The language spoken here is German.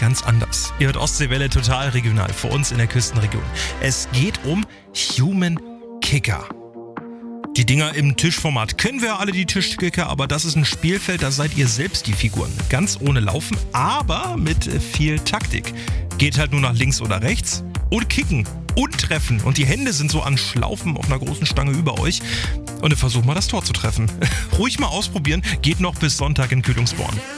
ganz anders. Ihr hört Ostseewelle total regional, für uns in der Küstenregion. Es geht um Human Kicker. Die Dinger im Tischformat kennen wir alle, die Tischkicker, aber das ist ein Spielfeld, da seid ihr selbst die Figuren. Ganz ohne Laufen, aber mit viel Taktik. Geht halt nur nach links oder rechts und kicken und treffen. Und die Hände sind so an Schlaufen auf einer großen Stange über euch. Und dann versucht mal das Tor zu treffen. Ruhig mal ausprobieren, geht noch bis Sonntag in Kühlungsborn.